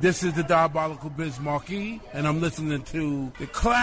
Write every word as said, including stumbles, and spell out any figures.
This is the Diabolical Biz Marquis, and I'm listening to the class.